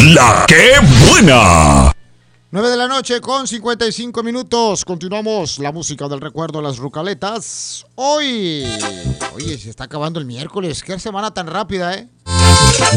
La que buena. 9 de la noche con 55 minutos. Continuamos la música del recuerdo de las Rucaletas. Oye, se está acabando el miércoles. Qué semana tan rápida, ¿eh?